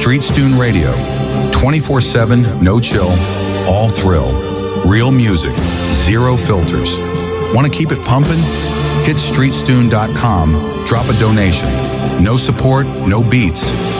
Streets Tune Radio. 24/7, no chill, all thrill. Real music, zero filters. Want to keep it pumping? Hit StreetsTune.com, drop a donation. No support, no beats.